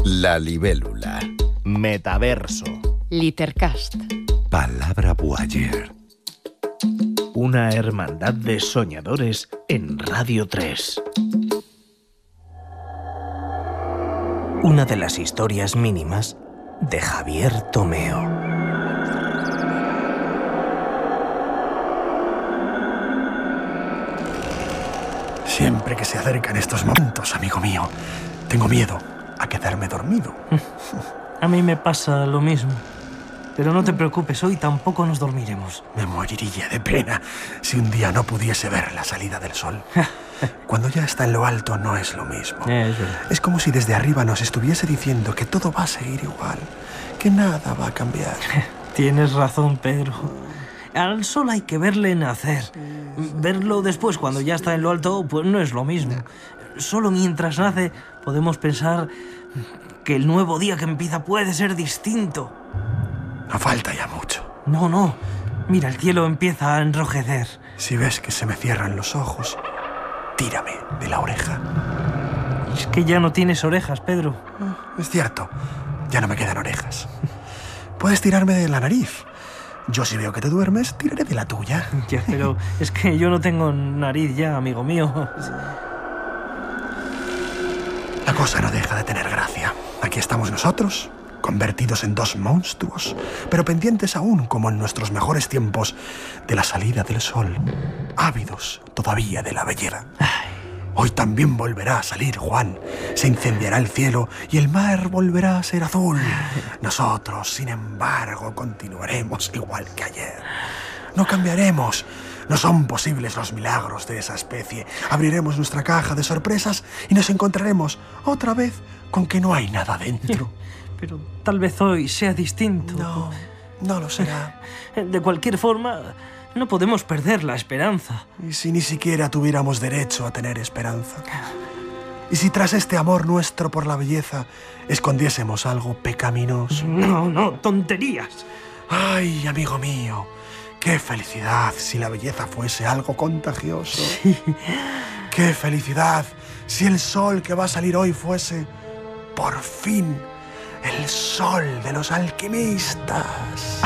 La libélula. Metaverso. Littercast. Palabra Boyer. Una hermandad de soñadores en Radio 3. Una de las historias mínimas de Javier Tomeo. Siempre que se acercan estos momentos, amigo mío, tengo miedo a quedarme dormido. A mí me pasa lo mismo. Pero no te preocupes, hoy tampoco nos dormiremos. Me moriría de pena si un día no pudiese ver la salida del sol. Cuando ya está en lo alto no es lo mismo. Es como si desde arriba nos estuviese diciendo que todo va a seguir igual, que nada va a cambiar. Tienes razón, Pedro. Al sol hay que verle nacer. Verlo después, cuando ya está en lo alto, pues no es lo mismo. Solo mientras nace podemos pensar que el nuevo día que empieza puede ser distinto. No falta ya mucho. No. Mira, el cielo empieza a enrojecer. Si ves que se me cierran los ojos, tírame de la oreja. Es que ya no tienes orejas, Pedro. Es cierto, ya no me quedan orejas. Puedes tirarme de la nariz. Yo, si veo que te duermes, tiraré de la tuya. Ya, pero es que yo no tengo nariz ya, amigo mío. La cosa no deja de tener gracia. Aquí estamos nosotros, convertidos en dos monstruos, pero pendientes aún, como en nuestros mejores tiempos, de la salida del sol, ávidos todavía de la belleza. Hoy también volverá a salir Juan, se incendiará el cielo y el mar volverá a ser azul. Nosotros, sin embargo, continuaremos igual que ayer. No cambiaremos. No son posibles los milagros de esa especie. Abriremos nuestra caja de sorpresas y nos encontraremos otra vez con que no hay nada dentro. Pero tal vez hoy sea distinto. No lo será. De cualquier forma, no podemos perder la esperanza. ¿Y si ni siquiera tuviéramos derecho a tener esperanza? ¿Y si tras este amor nuestro por la belleza escondiésemos algo pecaminoso? No, tonterías. Ay, amigo mío, qué felicidad si la belleza fuese algo contagioso. Sí. Qué felicidad si el sol que va a salir hoy fuese, por fin, el sol de los alquimistas.